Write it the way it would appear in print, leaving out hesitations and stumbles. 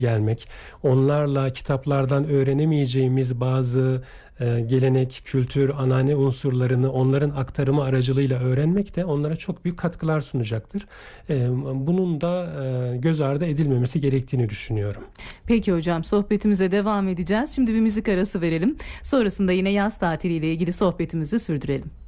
gelmek, onlarla kitaplardan öğrenemeyeceğimiz bazı gelenek, kültür, anneanne unsurlarını onların aktarımı aracılığıyla öğrenmek de onlara çok büyük katkılar sunacaktır. Bunun da göz ardı edilmemesi gerektiğini düşünüyorum. Peki hocam, sohbetimize devam edeceğiz. Şimdi bir müzik arası verelim. Sonrasında yine yaz tatiliyle ilgili sohbetimizi sürdürelim.